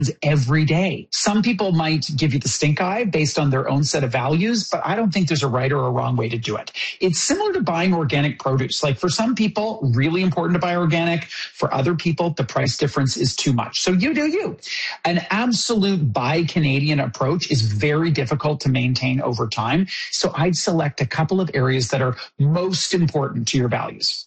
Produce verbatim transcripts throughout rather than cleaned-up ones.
every day. Some people might give you the stink eye based on their own set of values, but I don't think there's a right or a wrong way to do it. It's similar to buying organic produce. Like for some people, really important to buy organic. For other people, the price difference is too much. So you do you. An absolute buy Canadian approach is very difficult to maintain over time. So I'd select a couple of areas that are most important to your values.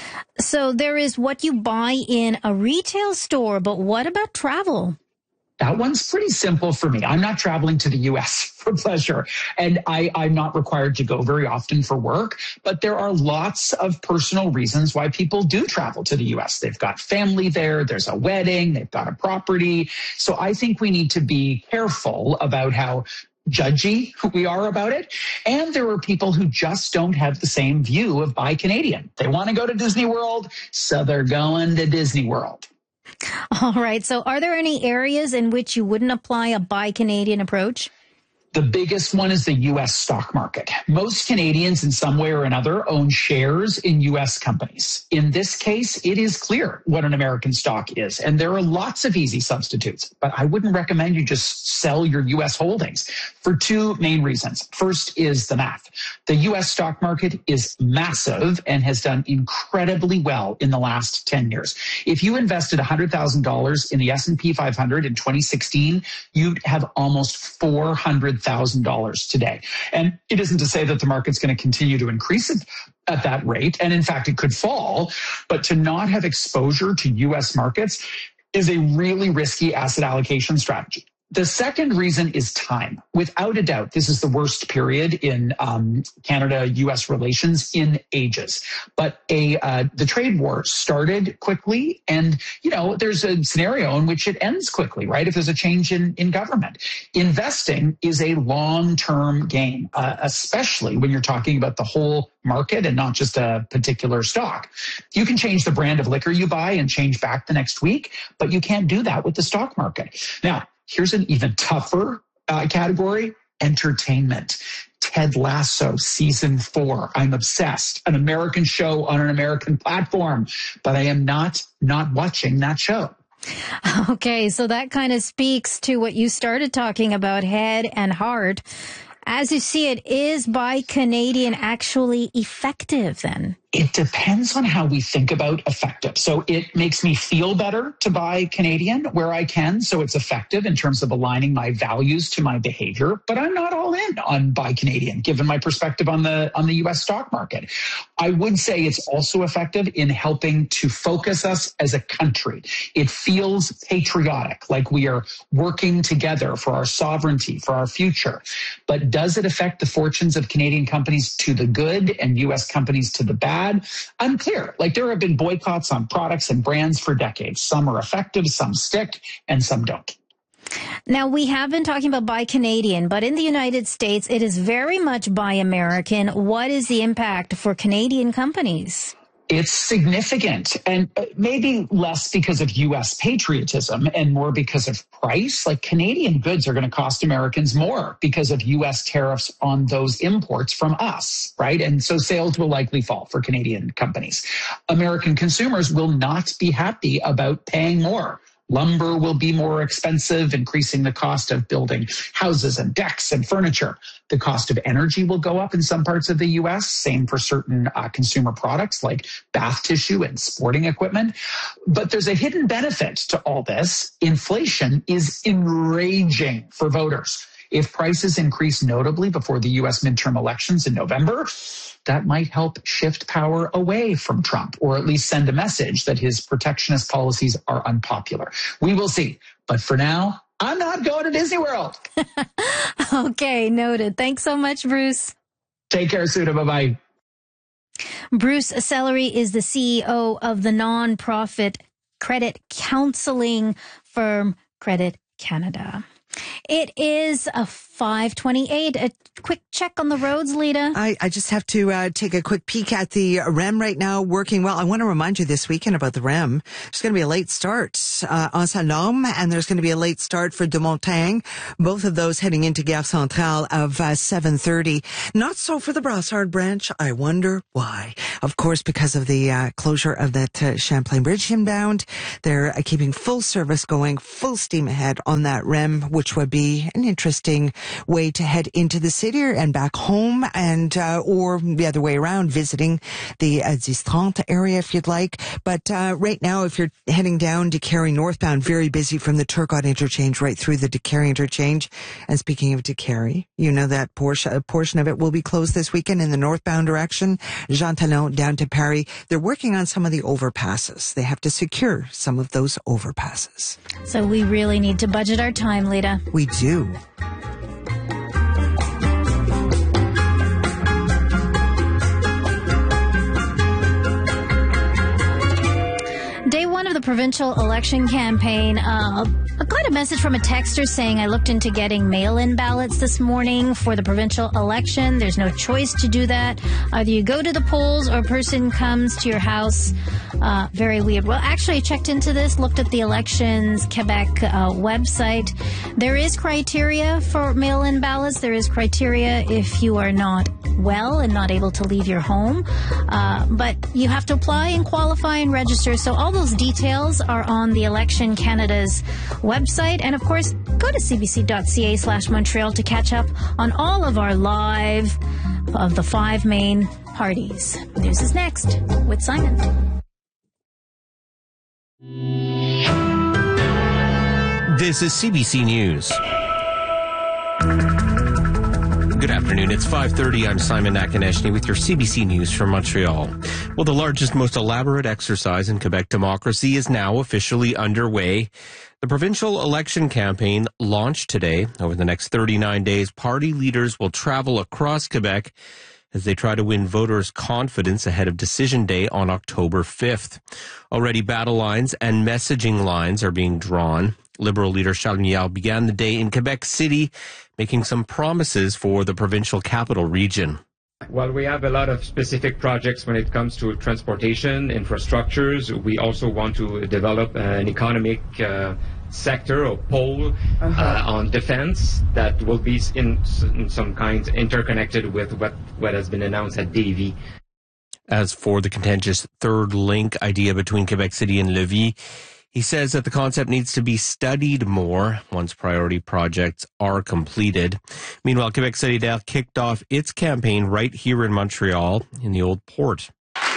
So there is what you buy in a retail store, but what about travel? That one's pretty simple for me. I'm not traveling to the U S for pleasure, and I, I'm not required to go very often for work, but there are lots of personal reasons why people do travel to the U S. They've got family there, there's a wedding, they've got a property. So I think we need to be careful about how judgy we are about it. And there are people who just don't have the same view of buy Canadian. They want to go to Disney World, so they're going to Disney World. All right. So are there any areas in which you wouldn't apply a buy Canadian approach? The biggest one is the U S stock market. Most Canadians in some way or another own shares in U S companies. In this case, it is clear what an American stock is, and there are lots of easy substitutes, but I wouldn't recommend you just sell your U S holdings for two main reasons. First is the math. The U S stock market is massive and has done incredibly well in the last ten years. If you invested one hundred thousand dollars in the S and P five hundred in twenty sixteen, you'd have almost four hundred thousand dollars today. And it isn't to say that the market's going to continue to increase it at that rate. And in fact, it could fall. But to not have exposure to U S markets is a really risky asset allocation strategy. The second reason is time. Without a doubt, this is the worst period in um, Canada-U S relations in ages. But a uh, the trade war started quickly, and you know there's a scenario in which it ends quickly, right? If there's a change in, in government. Investing is a long-term game, uh, especially when you're talking about the whole market and not just a particular stock. You can change the brand of liquor you buy and change back the next week, but you can't do that with the stock market. Now, here's an even tougher uh, category, entertainment. Ted Lasso, season four. I'm obsessed. An American show on an American platform, but I am not not watching that show. Okay, so that kind of speaks to what you started talking about, head and heart. As you see it, is buy Canadian actually effective then? It depends on how we think about effective. So it makes me feel better to buy Canadian where I can. So it's effective in terms of aligning my values to my behavior. But I'm not all in on buy Canadian, given my perspective on the on the U S stock market. I would say it's also effective in helping to focus us as a country. It feels patriotic, like we are working together for our sovereignty, for our future. But does it affect the fortunes of Canadian companies to the good and U S companies to the bad? Unclear. Like there have been boycotts on products and brands for decades. Some are effective, some stick, and some don't. Now, we have been talking about buy Canadian, but in the United States, it is very much buy American. What is the impact for Canadian companies? It's significant, and maybe less because of U S patriotism and more because of price. Like Canadian goods are going to cost Americans more because of U S tariffs on those imports from us, right? And so sales will likely fall for Canadian companies. American consumers will not be happy about paying more. Lumber will be more expensive, increasing the cost of building houses and decks and furniture. The cost of energy will go up in some parts of the U S, same for certain uh, consumer products like bath tissue and sporting equipment. But there's a hidden benefit to all this. Inflation is enraging for voters. If prices increase notably before the U S midterm elections in November, that might help shift power away from Trump, or at least send a message that his protectionist policies are unpopular. We will see. But for now, I'm not going to Disney World. Okay, noted. Thanks so much, Bruce. Take care, Sudha. Bye-bye. Bruce Sellery is the C E O of the nonprofit credit counseling firm Credit Canada. It is a five twenty-eight. A quick check on the roads, Lita. I, I just have to uh, take a quick peek at the R E M right now, working well. I want to remind you this weekend about the R E M. There's going to be a late start uh, on Saint-Lôme, and there's going to be a late start for de Montagne. Both of those heading into Gare Centrale of uh, seven thirty. Not so for the Brassard branch. I wonder why. Of course, because of the uh, closure of that uh, Champlain Bridge inbound, they're uh, keeping full service going, full steam ahead on that R E M, which would be an interesting way to head into the city and back home, and uh, or the other way around, visiting the uh, dix trente area if you'd like. But uh, right now, if you're heading down to Carey northbound, very busy from the Turcotte interchange right through the Carey interchange. And speaking of Carey, you know that portion, a portion of it will be closed this weekend in the northbound direction. Jean Talon down to Paris. They're working on some of the overpasses. They have to secure some of those overpasses. So we really need to budget our time, Lita. We do. Day one of the provincial election campaign. Uh, I got a message from a texter saying I looked into getting mail-in ballots this morning for the provincial election. There's no choice to do that. Either you go to the polls or a person comes to your house. Uh, very weird. Well, actually, I checked into this, looked at the Elections Quebec uh, website. There is criteria for mail-in ballots. There is criteria if you are not well and not able to leave your home. Uh, but you have to apply and qualify and register. So all those details are on the Election Canada's website. And of course, go to cbc.ca slash Montreal to catch up on all of our live of the five main parties. News is next with Simon. This is C B C News. Good afternoon. It's five thirty. I'm Simon Nakaneshny with your C B C News from Montreal. Well, the largest, most elaborate exercise in Quebec democracy is now officially underway. The provincial election campaign launched today. Over the next thirty-nine days, party leaders will travel across Quebec as they try to win voters' confidence ahead of Decision Day on October fifth. Already battle lines and messaging lines are being drawn. Liberal leader Charles Mignard began the day in Quebec City, making some promises for the provincial capital region. While we have a lot of specific projects when it comes to transportation, infrastructures, we also want to develop an economic uh, sector or pole uh-huh. uh, on defense that will be in, in some kind interconnected with what, what has been announced at Davie. As for the contentious third link idea between Quebec City and Lévis, he says that the concept needs to be studied more once priority projects are completed. Meanwhile, Quebec Solidaire kicked off its campaign right here in Montreal in the Old Port.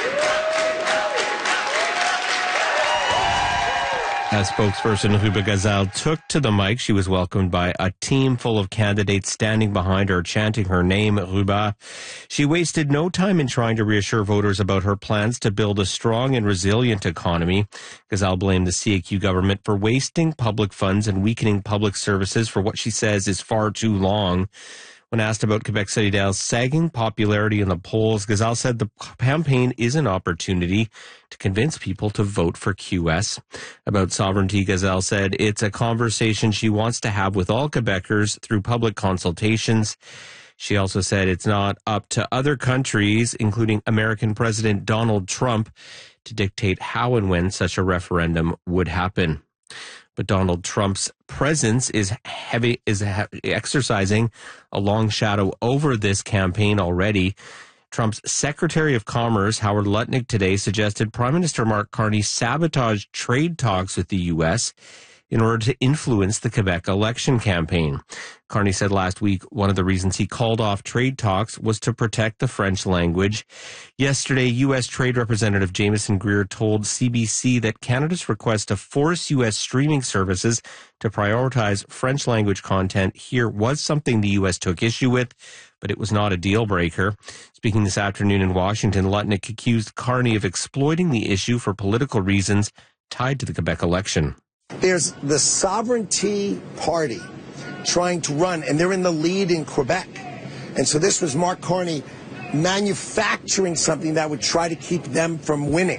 As spokesperson Ruba Gazal took to the mic, she was welcomed by a team full of candidates standing behind her, chanting her name, Ruba. She wasted no time in trying to reassure voters about her plans to build a strong and resilient economy. Gazal blamed the C A Q government for wasting public funds and weakening public services for what she says is far too long. When asked about Quebec Solidaire's sagging popularity in the polls, Gazal said the campaign is an opportunity to convince people to vote for Q S. About sovereignty, Gazal said it's a conversation she wants to have with all Quebecers through public consultations. She also said it's not up to other countries, including American President Donald Trump, to dictate how and when such a referendum would happen. But Donald Trump's presence is heavy, is exercising a long shadow over this campaign already. Trump's Secretary of Commerce, Howard Lutnick, today suggested Prime Minister Mark Carney sabotage trade talks with the U S in order to influence the Quebec election campaign. Carney said last week one of the reasons he called off trade talks was to protect the French language. Yesterday, U S Trade Representative Jameson Greer told C B C that Canada's request to force U S streaming services to prioritize French language content here was something the U S took issue with, but it was not a deal breaker. Speaking this afternoon in Washington, Lutnick accused Carney of exploiting the issue for political reasons tied to the Quebec election. There's the Sovereignty Party trying to run, and they're in the lead in Quebec. And so this was Mark Carney manufacturing something that would try to keep them from winning.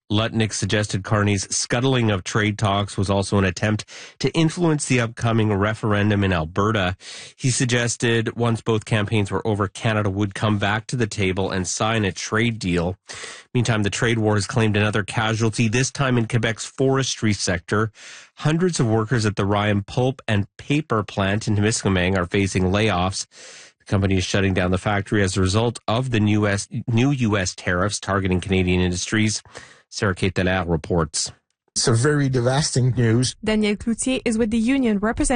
Lutnick suggested Carney's scuttling of trade talks was also an attempt to influence the upcoming referendum in Alberta. He suggested once both campaigns were over, Canada would come back to the table and sign a trade deal. Meantime, the trade war has claimed another casualty, this time in Quebec's forestry sector. Hundreds of workers at the Ryan Pulp and Paper plant in Temiskaming are facing layoffs. The company is shutting down the factory as a result of the new U S, new U S tariffs targeting Canadian industries. Sarah Kate Delaire reports. It's a very devastating news. Daniel Cloutier is with the union representing